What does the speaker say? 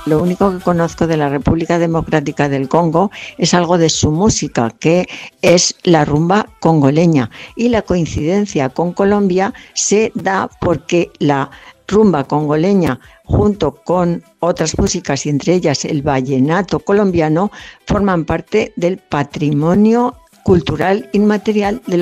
Lo único que conozco de la República Democrática del Congo es algo de su música, que es la rumba congoleña. Y la coincidencia con Colombia se da porque la rumba congoleña, junto con otras músicas y entre ellas el vallenato colombiano, forman parte del patrimonio cultural inmaterial de la